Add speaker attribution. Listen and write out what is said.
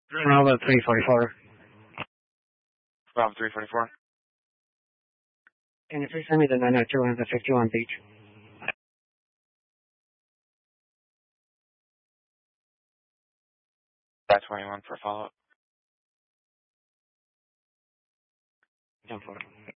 Speaker 1: Bravo 344.
Speaker 2: Bravo 344.
Speaker 1: Can you please send me the 902 and the 51 Beach?
Speaker 2: That's 21 for follow-up.
Speaker 1: 10-4.